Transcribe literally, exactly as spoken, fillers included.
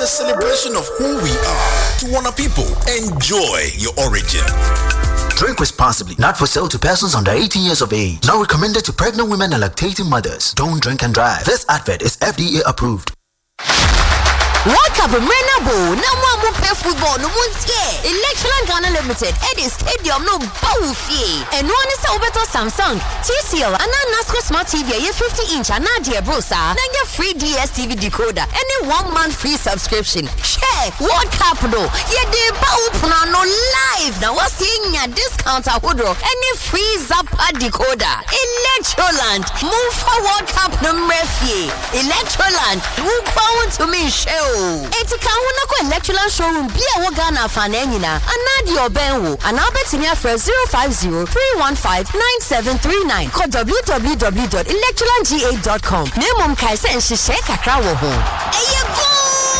a celebration of who we are. To honor people, enjoy your origin. Drink responsibly. Not for sale to persons under eighteen years of age. Not recommended to pregnant women and lactating mothers. Don't drink and drive. This advert is F D A approved. World Cup Renabo, no more pay football, no muntie. Electron Ghana Limited, Eddie Stadium, no bowfie. And one is over to Samsung, T C L, and Nasco Smart T V, a fifty inch, and Nadia Brosa. Then get free D S T V decoder, and a one month free subscription. Share World Cup, though. Yeah, they bow no live. Now, what's seeing a discount at Woodrow, and a free Zappa decoder. Electroland, move for World Cup no Murphy. Electroland, move on to me, show. Etika wona ko Electroland showroom bia wo Ghana fanenina anadi obenwo anabetinia for zero five zero three one five nine seven three nine call w w w dot electroland g eight dot com. Nemom kai se nhihye kakra wo ho.